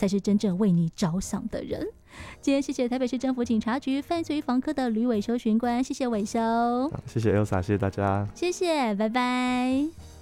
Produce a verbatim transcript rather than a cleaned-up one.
才是真正为你着想的人。今天谢谢台北市政府警察局犯罪防科的吕伟修巡官，谢谢伟修。 谢谢 Elsa， 谢谢大家， 谢谢，拜拜。